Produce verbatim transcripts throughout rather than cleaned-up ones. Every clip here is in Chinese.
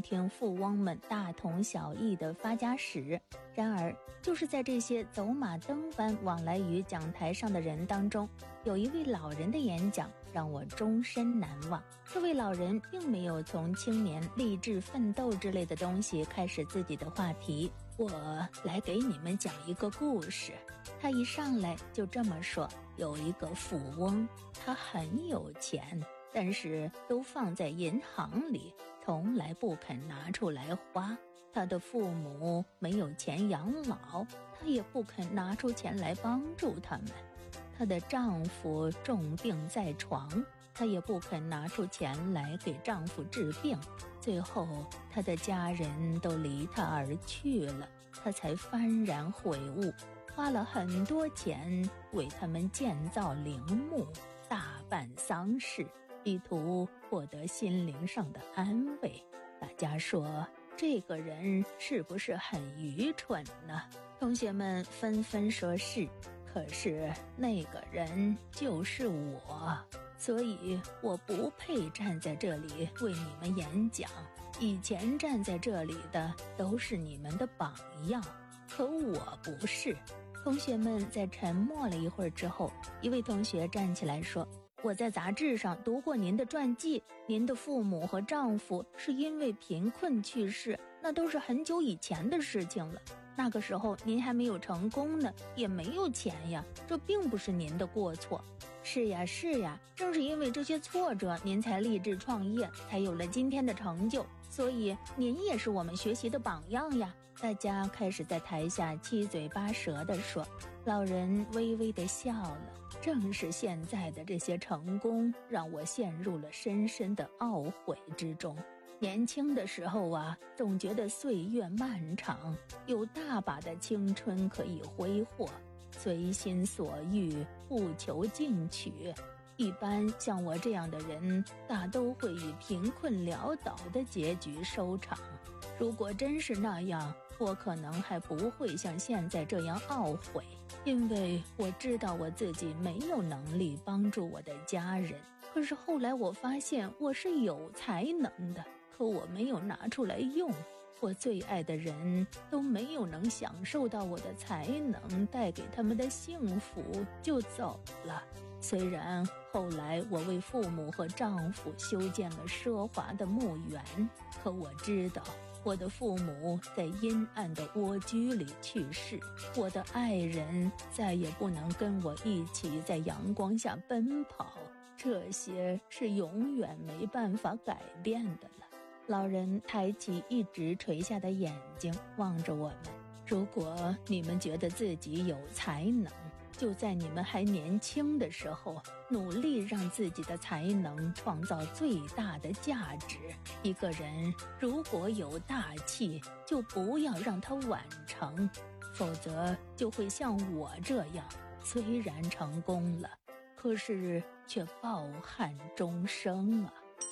听富翁们大同小异的发家史。然而，就是在这些走马灯般往来于讲台上的人当中，有一位老人的演讲让我终身难忘。这位老人并没有从青年励志奋斗之类的东西开始自己的话题，我来给你们讲一个故事。他一上来就这么说，有一个富翁，他很有钱，但是都放在银行里，从来不肯拿出来花。他的父母没有钱养老，他也不肯拿出钱来帮助他们。她的丈夫重病在床，她也不肯拿出钱来给丈夫治病。最后她的家人都离她而去了，她才幡然悔悟，花了很多钱为他们建造陵墓，大办丧事，以图获得心灵上的安慰。大家说这个人是不是很愚蠢呢？同学们纷纷说是，可是那个人就是我，所以我不配站在这里为你们演讲。以前站在这里的都是你们的榜样，可我不是。同学们在沉默了一会儿之后，一位同学站起来说，我在杂志上读过您的传记，您的父母和丈夫是因为贫困去世，那都是很久以前的事情了。那个时候您还没有成功呢，也没有钱呀，这并不是您的过错。是呀是呀，正是因为这些挫折，您才立志创业，才有了今天的成就，所以您也是我们学习的榜样呀。大家开始在台下七嘴八舌地说，老人微微地笑了。正是现在的这些成功，让我陷入了深深的懊悔之中。年轻的时候啊，总觉得岁月漫长，有大把的青春可以挥霍，随心所欲，不求进取。一般像我这样的人，大都会以贫困潦倒的结局收场。如果真是那样，我可能还不会像现在这样懊悔，因为我知道我自己没有能力帮助我的家人。可是后来我发现我是有才能的，可我没有拿出来用。我最爱的人都没有能享受到我的才能带给他们的幸福，就走了。虽然后来我为父母和丈夫修建了奢华的墓园，可我知道我的父母在阴暗的蜗居里去世，我的爱人再也不能跟我一起在阳光下奔跑，这些是永远没办法改变的了。老人抬起一直垂下的眼睛望着我们，如果你们觉得自己有才能，就在你们还年轻的时候，努力让自己的才能创造最大的价值。一个人如果有大气，就不要让它晚成，否则就会像我这样，虽然成功了，可是却抱憾终生啊。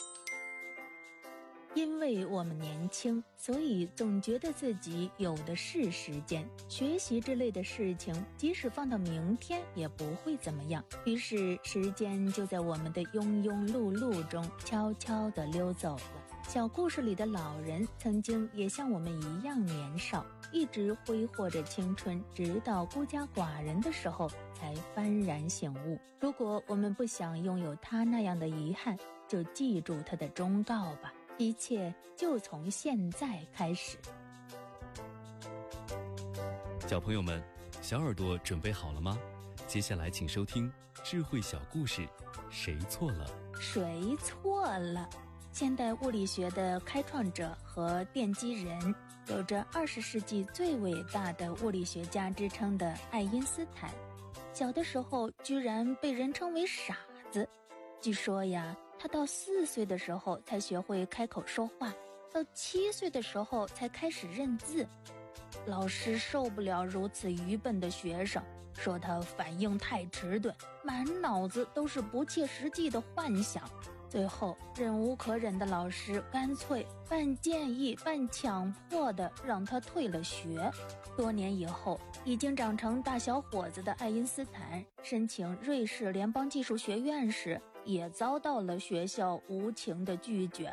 因为我们年轻，所以总觉得自己有的是时间，学习之类的事情即使放到明天也不会怎么样，于是时间就在我们的庸庸碌碌中悄悄地溜走了。小故事里的老人曾经也像我们一样年少，一直挥霍着青春，直到孤家寡人的时候才幡然醒悟。如果我们不想拥有他那样的遗憾，就记住他的忠告吧，一切就从现在开始。 小朋友们，小耳朵准备好了吗？接下来请收听智慧小故事，谁错了？ 谁错了？现代物理学的开创者和奠基人，有着二十世纪最伟大的物理学家之称的爱因斯坦，小的时候居然被人称为傻子。据说呀，他到四岁的时候才学会开口说话，到七岁的时候才开始认字。老师受不了如此愚笨的学生，说他反应太迟钝，满脑子都是不切实际的幻想。最后忍无可忍的老师干脆半建议半强迫的让他退了学。多年以后，已经长成大小伙子的爱因斯坦申请瑞士联邦技术学院时，也遭到了学校无情的拒绝。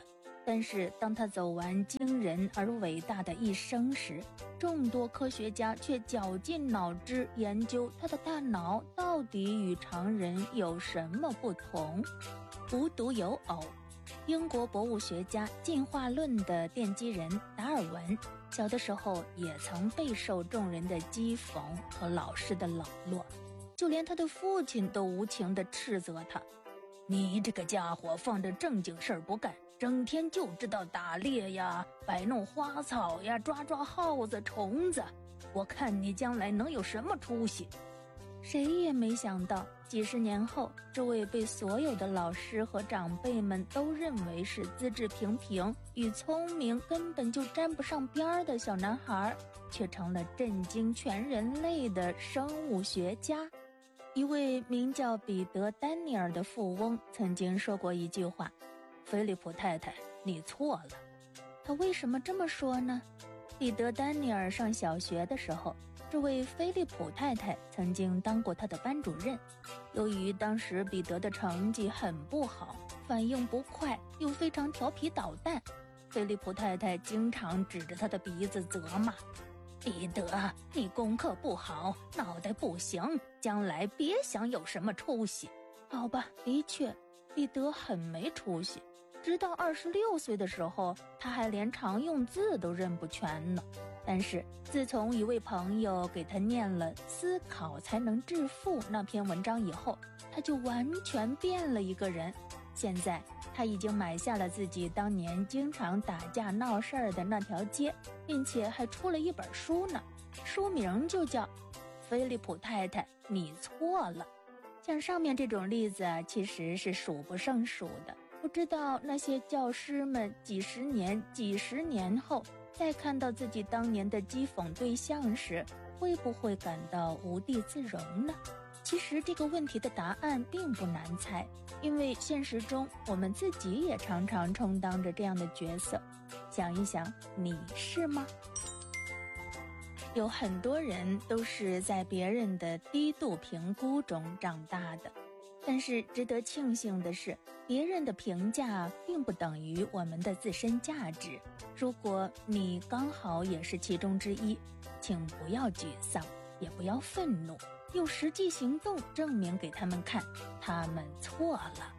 但是当他走完惊人而伟大的一生时，众多科学家却绞尽脑汁研究他的大脑到底与常人有什么不同。无独有偶，英国博物学家进化论的奠基人达尔文小的时候也曾备受众人的讥讽和老师的冷落，就连他的父亲都无情地斥责他：你这个家伙放着正经事儿不干，整天就知道打猎呀，摆弄花草呀，抓抓耗子虫子，我看你将来能有什么出息。谁也没想到，几十年后，这位被所有的老师和长辈们都认为是资质平平与聪明根本就沾不上边儿的小男孩，却成了震惊全人类的生物学家。一位名叫彼得·丹尼尔的富翁曾经说过一句话：菲利普太太，你错了。他为什么这么说呢？彼得·丹尼尔上小学的时候，这位菲利普太太曾经当过他的班主任。由于当时彼得的成绩很不好，反应不快，又非常调皮捣蛋，菲利普太太经常指着他的鼻子责骂：彼得，你功课不好，脑袋不行，将来别想有什么出息。好吧，的确，彼得很没出息。直到二十六岁的时候，他还连常用字都认不全呢。但是自从一位朋友给他念了《思考才能致富》那篇文章以后，他就完全变了一个人。现在他已经买下了自己当年经常打架闹事儿的那条街，并且还出了一本书呢，书名就叫《菲利普太太，你错了》。像上面这种例子啊，其实是数不胜数的。不知道那些教师们几十年、几十年后，再看到自己当年的讥讽对象时，会不会感到无地自容呢？其实这个问题的答案并不难猜，因为现实中我们自己也常常充当着这样的角色。想一想，你是吗？有很多人都是在别人的低度评估中长大的，但是值得庆幸的是，别人的评价并不等于我们的自身价值。如果你刚好也是其中之一，请不要沮丧，也不要愤怒，用实际行动证明给他们看，他们错了。